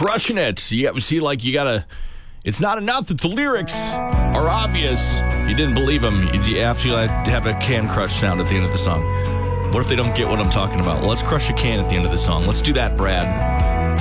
crushing it. You gotta. It's not enough that the lyrics are obvious. You didn't believe them. You absolutely have a can crush sound at the end of the song. What if they don't get what I'm talking about? Well, let's crush a can at the end of the song. Let's do that, Brad.